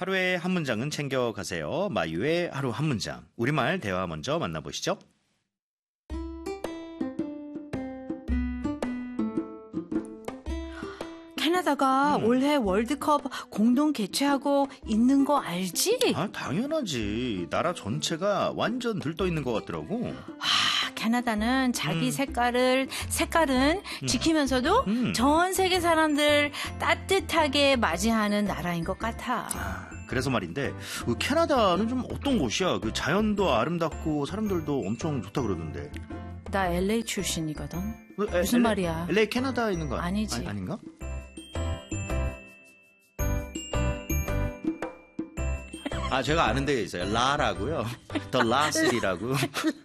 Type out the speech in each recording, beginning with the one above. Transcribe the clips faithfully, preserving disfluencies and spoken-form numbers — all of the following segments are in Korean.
하루에 한 문장은 챙겨가세요. 마유의 하루 한 문장. 우리말 대화 먼저 만나보시죠. 캐나다가 음. 올해 월드컵 공동 개최하고 있는 거 알지? 아, 당연하지. 나라 전체가 완전 들떠 있는 것 같더라고. 아, 캐나다는 자기 음. 색깔을 색깔은 음. 지키면서도 음. 전 세계 사람들 따뜻하게 맞이하는 나라인 것 같아. 아, 그래서 말인데 그 캐나다는 좀 어떤 곳이야? 그 자연도 아름답고 사람들도 엄청 좋다 그러던데. 나 엘에이 출신이거든. 에, 무슨 엘에이, 말이야? 엘에이 캐나다에 있는 거 아니지? 아니, 아닌가? 아, 제가 아는 데가 있어요. 라라고요. 더 라스리라고.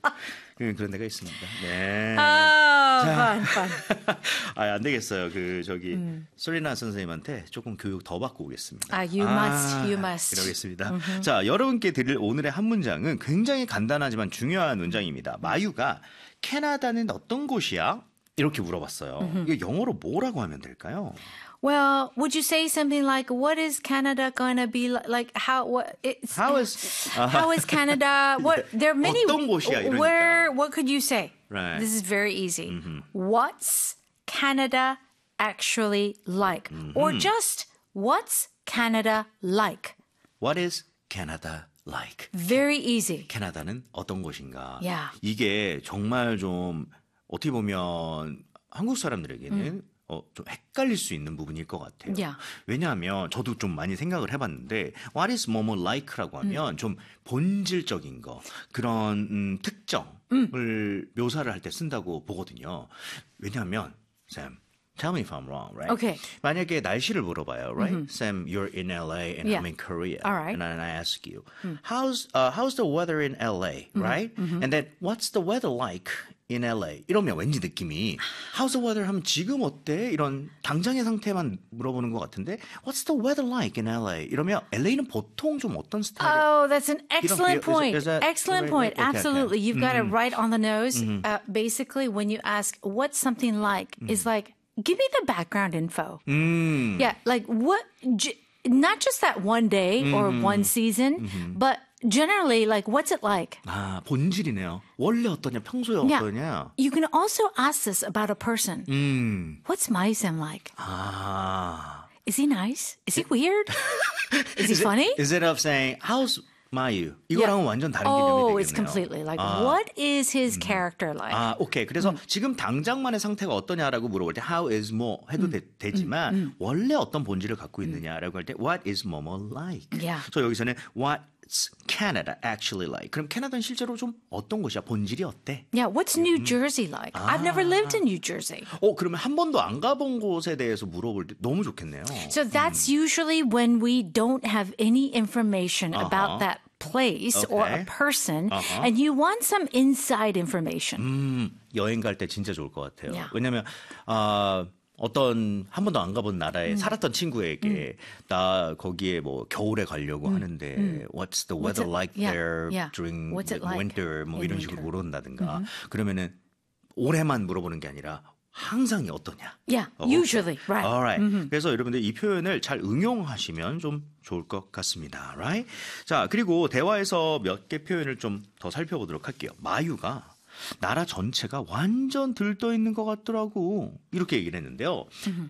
그런 데가 있습니다. 네. 아, 반, 반. 아, 안 되겠어요. 그, 저기, 음. 솔리나 선생님한테 조금 교육 더 받고 오겠습니다. 아, you 아, must, you must. 그러겠습니다. 음흠. 자, 여러분께 드릴 오늘의 한 문장은 굉장히 간단하지만 중요한 문장입니다. 마유가 캐나다는 어떤 곳이야? 이렇게 물어봤어요. 이거 영어로 뭐라고 하면 될까요? Well, would you say something like, "What is Canada going to be like? Like how? What? It's, How is uh, how is Canada? What? There are many. 어떤 곳이야, 이러니까. Where? What could you say? Right. This is very easy. Mm-hmm. What's Canada actually like? Mm-hmm. Or just what's Canada like? What is Canada like? Very easy. 캐나다는 어떤 곳인가? Yeah. 이게 정말 좀 어떻게 보면 한국 사람들에게는 음. 어, 좀 헷갈릴 수 있는 부분일 것 같아요. Yeah. 왜냐하면 저도 좀 많이 생각을 해봤는데 What is 뭐뭐 like라고 하면 음. 좀 본질적인 거 그런 음, 특정을 음. 묘사를 할 때 쓴다고 보거든요. 왜냐하면 Sam, tell me if I'm wrong, right? Okay. 만약에 날씨를 물어봐요, right? Mm-hmm. Sam, you're in 엘에이 and Yeah. I'm in Korea. All right. And then I ask you, Mm. how's uh, how's the weather in 엘에이, right? Mm-hmm. And then what's the weather like in 엘에이? 이러면 왠지 느낌이 how's the weather 하면 지금 어때? 이런 당장의 상태만 물어보는 것 같은데 what's the weather like in 엘에이? 이러면 엘에이는 보통 좀 어떤 스타일이에요? Oh, that's an excellent feel- point. is it- is that excellent right? point. Okay, okay. Absolutely. You've got it Mm-hmm. right on the nose. Mm-hmm. Uh, basically, when you ask what's something like, mm-hmm. is like, give me the background info. 음. Yeah, like what, j- not just that one day mm-hmm. or one season, mm-hmm. but generally, like, what's it like? 아, 본질이네요. 원래 어떠냐, 평소에 Yeah. 어떠냐. You can also ask this about a person. 음. What's my Sam like? 아. Is he nice? Is he weird? Is he Is it- funny? Instead of saying, how's Mayu? 이거랑은 완전 다른 Oh, 개념이 it's 되겠네요. completely like, 아. what is his character like? 아, 오케이. 그래서 지금 당장만의 상태가 어떠냐라고 물어볼 때 how is 뭐 해도 되, 되지만 원래 어떤 본질을 갖고 있느냐라고 할 때 what is 뭐뭐 like. Yeah. 그래서 여기서는 what's Canada actually like. 그럼 캐나다는 실제로 좀 어떤 곳이야? 본질이 어때? Yeah, what's New Jersey like? I've never lived in New Jersey. 어, 그러면 한 번도 안 가본 곳에 대해서 물어볼 때 너무 좋겠네요. So that's usually when we don't have any information Uh-huh. about that place or Okay. a person, Uh-huh. and you want some inside information. 음, 여행 갈 때 진짜 좋을 것 같아요. Yeah. 왜냐면 아 어떤 한 번도 안 가본 나라에 음. 살았던 친구에게 나 거기에 뭐 겨울에 가려고 하는데 What's the weather it- like yeah, there yeah. during What's it the like winter 뭐 in 이런 winter? 식으로 물어본다든가 그러면은 올해만 물어보는 게 아니라 항상이 어떠냐? Yeah, 어, usually, right. Alright. 그래서 여러분들 이 표현을 잘 응용하시면 좀 좋을 것 같습니다. Right? 자, 그리고 대화에서 몇 개 표현을 좀 더 살펴보도록 할게요. 마유가 나라 전체가 완전 들떠 있는 것 같더라고. 이렇게 얘기를 했는데요.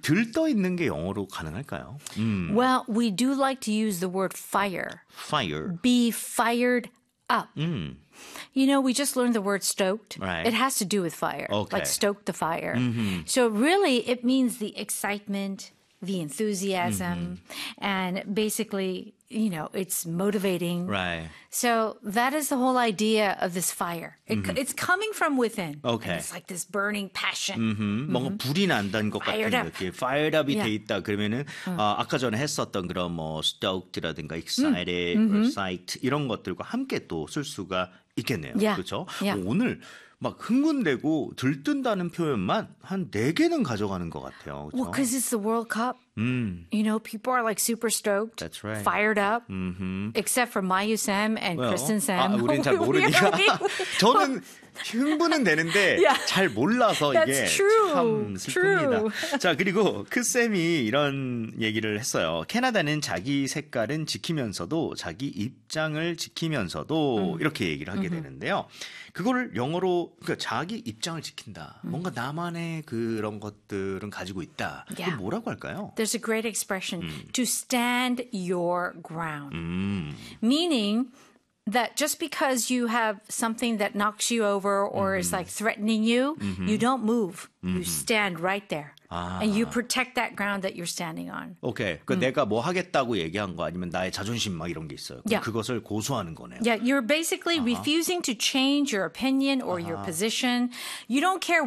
들떠 있는 게 영어로 가능할까요? 음, Well, we do like to use the word fire. fire. Be fired up. 음, You know, we just learned the word stoked. Right. It has to do with fire, Okay. like stoke the fire. So really, it means the excitement, the enthusiasm, and basically, you know, it's motivating. right. So that is the whole idea of this fire. It, It's coming from within. Okay. And it's like this burning passion. 음, 뭔가 불이 난다는 것 같은 Fired up. 느낌. fired up이 Yeah. 돼 있다. 그러면은 아, 아까 전에 했었던 그런 뭐 stoked라든가 excited, or psyched 이런 것들과 함께 또 쓸 수가 있겠네요. Yeah. 그렇죠? Yeah. 오늘 막 흥분되고 들뜬다는 표현만 한 네 개는 가져가는 것 같아요. Well, 그렇죠? because it's the World Cup. 음. You know, people are like super stoked, That's right. fired up, 음흠. except for Mayu Sam and 왜요? Kristen 아, Sam. 우린 잘 모르니까. 저는 흥분은 되는데 Yeah. 잘 몰라서 이게 That's true. 참 슬픕니다. True. 자, 그리고 크쌤이 이런 얘기를 했어요. 캐나다는 자기 색깔은 지키면서도 자기 입장을 지키면서도 음. 이렇게 얘기를 하게 되는데요. 그거를 영어로 그러니까 자기 입장을 지킨다. 음. 뭔가 나만의 그런 것들은 가지고 있다. Yeah. 그걸 뭐라고 할까요? There's a great expression to stand your ground, 음. meaning that just because you have something that knocks you over or is like threatening you, you don't move. You stand right there. 아. And you protect that ground that you're standing on. 오케이. 그 내가 뭐 하겠다고 얘기한 거 아니면 나의 자존심 막 이런 게 있어요. 그럼 Yeah. 그것을 고수하는 거네요. Yeah, you're basically refusing to change your opinion or your position. You don't care